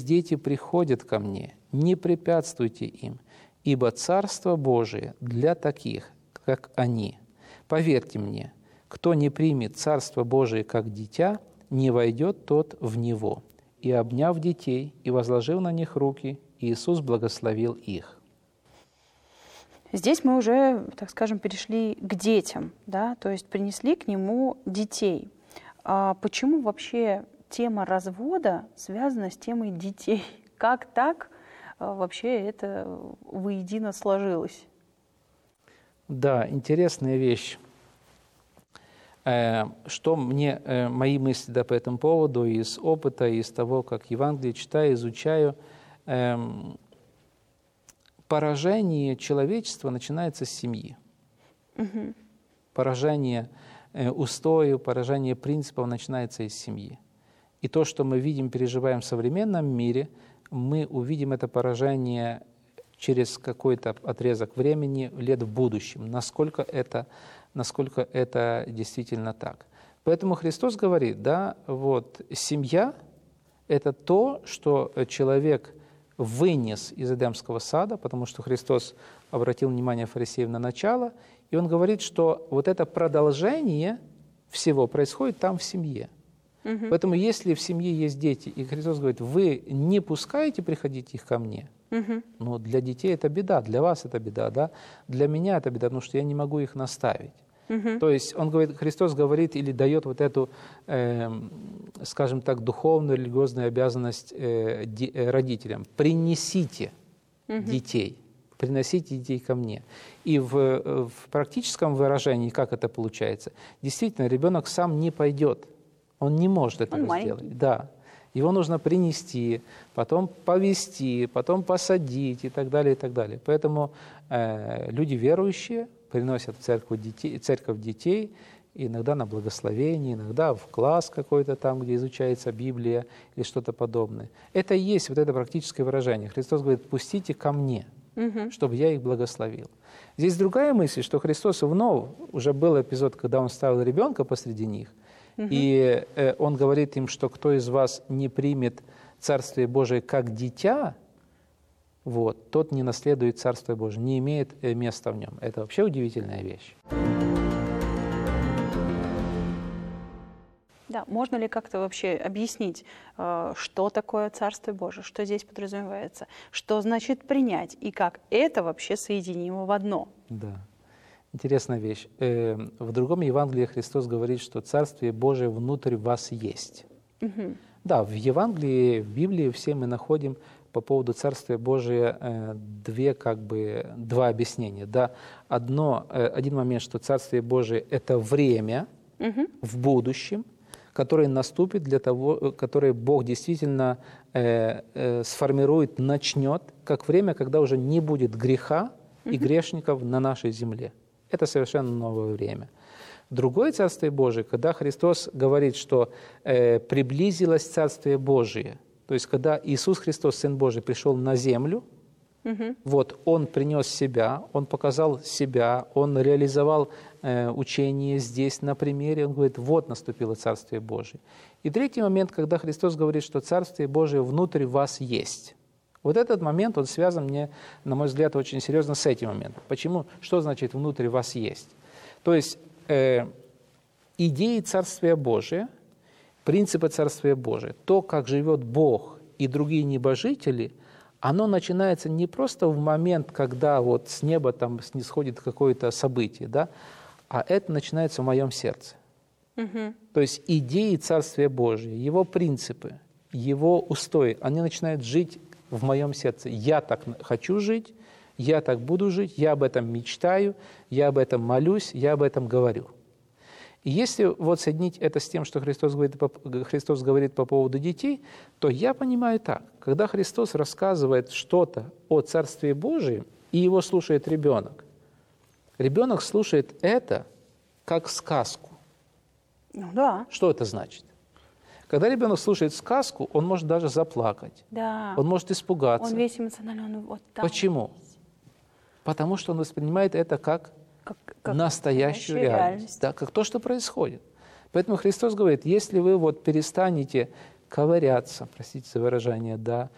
дети приходят ко мне, не препятствуйте им, ибо Царство Божие для таких, как они. Поверьте мне, кто не примет Царство Божие как дитя, не войдет тот в него». И, обняв детей и возложив на них руки, Иисус благословил их. Здесь мы уже, так скажем, перешли к детям, да, то есть принесли к Нему детей. А почему вообще тема развода связана с темой детей? Как так вообще это воедино сложилось? Да, интересная вещь. Что мне, мои мысли по этому поводу из опыта, из того, как Евангелие читаю, изучаю, поражение человечества начинается с семьи. Угу. Поражение устоев, поражение принципов начинается из семьи. И то, что мы видим, переживаем в современном мире, мы увидим это поражение через какой-то отрезок времени, лет в будущем, насколько это действительно так. Поэтому Христос говорит, да, вот семья – это то, что человек вынес из Эдемского сада, потому что Христос обратил внимание фарисеев на начало, и Он говорит, что вот это продолжение всего происходит там в семье. Угу. Поэтому если в семье есть дети, и Христос говорит, вы не пускаете приходить их ко мне, но для детей это беда, для вас это беда, да? Для меня это беда, потому что я не могу их наставить. То есть он говорит, Христос говорит или дает вот эту, скажем так, духовную, религиозную обязанность родителям. Принесите детей, приносите детей ко мне. И в практическом выражении, как это получается, действительно, ребенок сам не пойдет, он не может этого сделать. Да. Его нужно принести, потом повести, потом посадить и так далее, и так далее. Поэтому люди верующие приносят в церковь детей, иногда на благословение, иногда в класс какой-то там, где изучается Библия или что-то подобное. Это и есть вот это практическое выражение. Христос говорит, пустите ко мне, чтобы я их благословил. Здесь другая мысль, что Христос вновь, уже был эпизод, когда Он ставил ребенка посреди них, и Он говорит им, что кто из вас не примет Царствие Божие как дитя, вот, тот не наследует Царство Божие, не имеет места в нем. Это вообще удивительная вещь. Да, можно ли как-то вообще объяснить, что такое Царство Божие, что здесь подразумевается, что значит принять, и как это вообще соединимо в одно? Да, интересная вещь. В другом Евангелии Христос говорит, что Царствие Божие внутрь вас есть. Да, в Евангелии, в Библии все мы находим по поводу Царствия Божия два объяснения. Да? Один момент, что Царствие Божие – это время в будущем, которое наступит для того, которое Бог действительно сформирует, начнет, как время, когда уже не будет греха и грешников на нашей земле. Это совершенно новое время. Другое Царствие Божие, когда Христос говорит, что приблизилось Царствие Божие, то есть когда Иисус Христос, Сын Божий, пришел на землю, вот Он принес себя, Он показал себя, Он реализовал учение здесь на примере, Он говорит, вот наступило Царствие Божие. И третий момент, когда Христос говорит, что Царствие Божие внутрь вас есть. Вот этот момент, он связан мне, на мой взгляд, очень серьезно с этим моментом. Почему? Что значит внутрь вас есть? То есть идеи Царствия Божия, принципы Царствия Божия, то, как живет Бог и другие небожители, оно начинается не просто в момент, когда вот с неба там снисходит какое-то событие, да, а это начинается в моем сердце. То есть идеи Царствия Божия, его принципы, его устои, они начинают жить в моем сердце. Я так хочу жить, я так буду жить, я об этом мечтаю, я об этом молюсь, я об этом говорю. И если вот соединить это с тем, что Христос говорит по поводу детей, то я понимаю так. Когда Христос рассказывает что-то о Царстве Божием, и его слушает ребенок, ребенок слушает это как сказку. Ну да. Что это значит? Когда ребенок слушает сказку, он может даже заплакать. Да. Он может испугаться. Он весь эмоциональный, он вот там. Почему? Потому что он воспринимает это как настоящую реальность. Да, как то, что происходит. Поэтому Христос говорит, если вы вот перестанете ковыряться, простите за выражение, да,